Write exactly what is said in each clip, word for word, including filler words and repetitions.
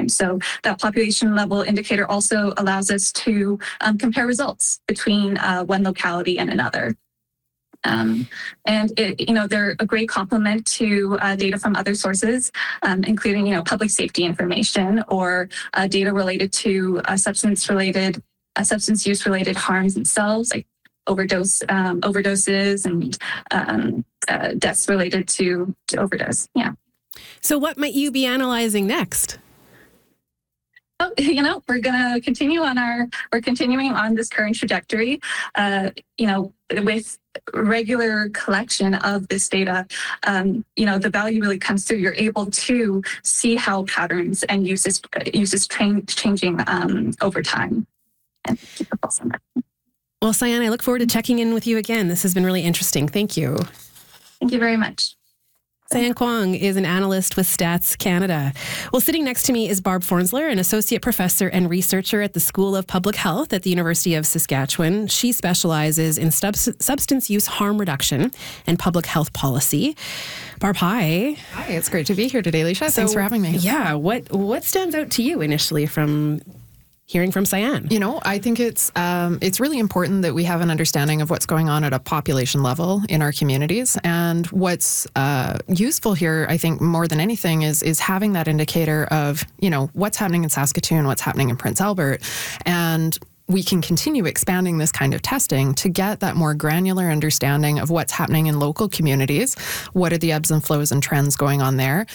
time. So that population level indicator also allows us to um, compare results between uh, one locality and another. Um, and it, you know, they're a great complement to uh, data from other sources, um, including, you know, public safety information or uh, data related to uh, substance-related, uh, substance use-related harms themselves, like overdose, um, overdoses and um, uh, deaths related to, to overdose. Yeah. So, what might you be analyzing next? Oh, you know, we're going to continue on our, we're continuing on this current trajectory, uh, you know, with regular collection of this data. Um, you know, the value really comes through. You're able to see how patterns and uses, uses train, changing um, over time. And keep a pulse on that. Well, Sayan, I look forward to checking in with you again. This has been really interesting. Thank you. Thank you very much. Sayan Kwong is an analyst with Stats Canada. Well, sitting next to me is Barb Fornsler, an associate professor and researcher at the School of Public Health at the University of Saskatchewan. She specializes in sub- substance use harm reduction and public health policy. Barb, hi. Hi, it's great to be here today, Alicia. So, Thanks for having me. Yeah, what what stands out to you initially from hearing from Sayan? You know, I think it's um, it's really important that we have an understanding of what's going on at a population level in our communities. And what's uh, useful here, I think, more than anything, is is having that indicator of, you know, what's happening in Saskatoon, what's happening in Prince Albert, and we can continue expanding this kind of testing to get that more granular understanding of what's happening in local communities. What are the ebbs and flows and trends going on there?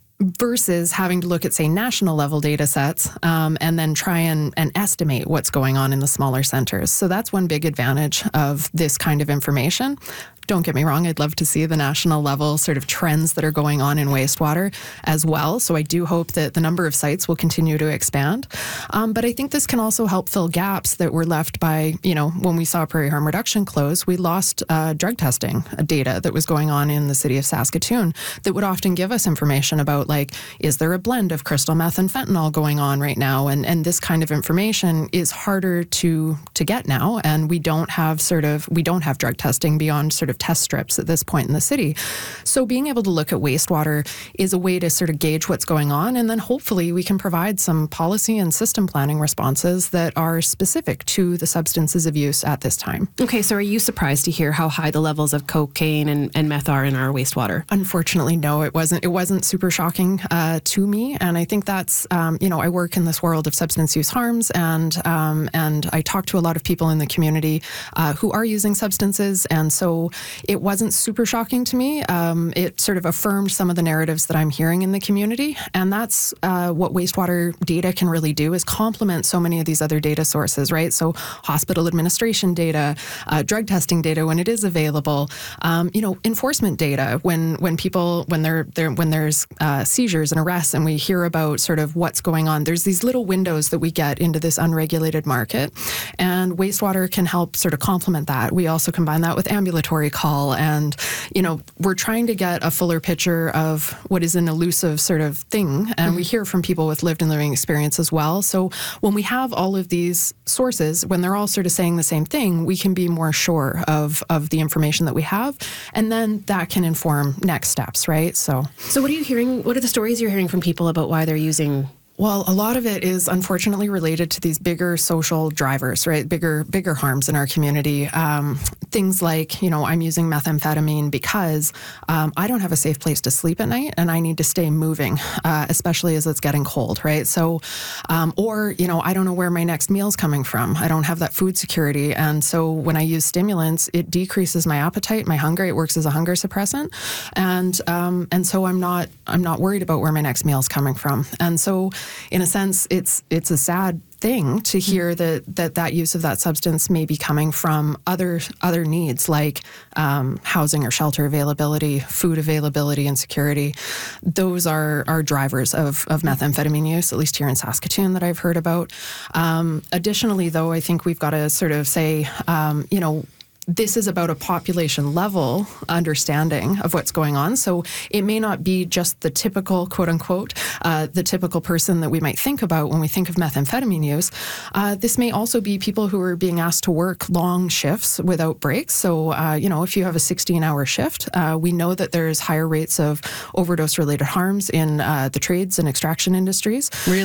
Versus having to look at, say, national level data sets um, and then try and, and estimate what's going on in the smaller centers. So that's one big advantage of this kind of information. Don't get me wrong, I'd love to see the national level sort of trends that are going on in wastewater as well. So I do hope that the number of sites will continue to expand. Um, but I think this can also help fill gaps that were left by, you know, when we saw Prairie Harm Reduction close, we lost uh, drug testing data that was going on in the city of Saskatoon that would often give us information about, like, is there a blend of crystal meth and fentanyl going on right now? And and this kind of information is harder to to get now. And we don't have sort of, we don't have drug testing beyond sort of test strips at this point in the city. So being able to look at wastewater is a way to sort of gauge what's going on, and then hopefully we can provide some policy and system planning responses that are specific to the substances of use at this time. Okay, so are you surprised to hear how high the levels of cocaine and, and meth are in our wastewater? Unfortunately, no, it wasn't. It wasn't super shocking uh, to me, and I think that's, um, you know, I work in this world of substance use harms, and um, and I talk to a lot of people in the community uh, who are using substances, and so it wasn't super shocking to me. Um, it sort of affirmed some of the narratives that I'm hearing in the community. And that's uh, what wastewater data can really do, is complement so many of these other data sources, right? So hospital administration data, uh, drug testing data when it is available, um, you know, enforcement data when when people, when they're, they're when there's uh, seizures and arrests and we hear about sort of what's going on. There's these little windows that we get into this unregulated market, and wastewater can help sort of complement that. We also combine that with ambulatory call, and, you know, we're trying to get a fuller picture of what is an elusive sort of thing, and mm-hmm. we hear from people with lived and living experience as well. So when we have all of these sources, when they're all sort of saying the same thing, we can be more sure of of the information that we have, and then that can inform next steps, right? So, so what are you hearing? What are the stories you're hearing from people about why they're using? Well, a lot of it is unfortunately related to these bigger social drivers, right? Bigger, bigger harms in our community. Um, things like, you know, I'm using methamphetamine because um, I don't have a safe place to sleep at night and I need to stay moving, uh, especially as it's getting cold, right? So, um, or, you know, I don't know where my next meal's coming from. I don't have that food security. And so when I use stimulants, it decreases my appetite, my hunger. It works as a hunger suppressant. And, um, and so I'm not, I'm not worried about where my next meal's coming from. And so, in a sense, it's it's a sad thing to hear that that, that use of that substance may be coming from other other needs like um, housing or shelter availability, food availability and security. Those are, are drivers of, of methamphetamine use, at least here in Saskatoon, that I've heard about. Um, additionally, though, I think we've got to sort of say, um, you know, this is about a population level understanding of what's going on. So it may not be just the typical, quote unquote, uh, the typical person that we might think about when we think of methamphetamine use. Uh, this may also be people who are being asked to work long shifts without breaks. So, uh, you know, if you have a sixteen hour shift, uh, we know that there's higher rates of overdose related harms in uh, the trades and extraction industries. Really?